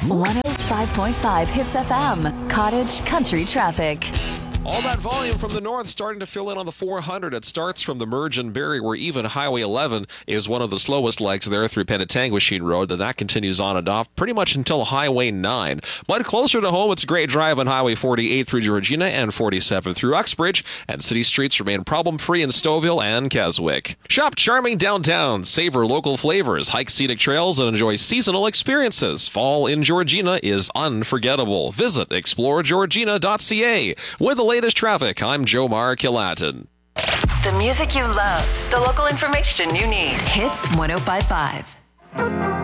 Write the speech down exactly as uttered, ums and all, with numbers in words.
one oh five point five Hits F M, Cottage Country Traffic. All that volume from the north starting to fill in on the four hundred. It starts from the merge and Barrie, where even Highway eleven is one of the slowest legs there through Penetanguishene Road. Then that continues on and off pretty much until Highway nine. But closer to home, it's a great drive on Highway forty-eight through Georgina and forty-seven through Uxbridge. And city streets remain problem-free in Stouffville and Keswick. Shop charming downtown, savor local flavors, hike scenic trails, and enjoy seasonal experiences. Fall in Georgina is unforgettable. Visit explore georgina dot c a. With the latest traffic, I'm Jomar Kilatin. The music you love, the local information you need. Hits one oh five point five.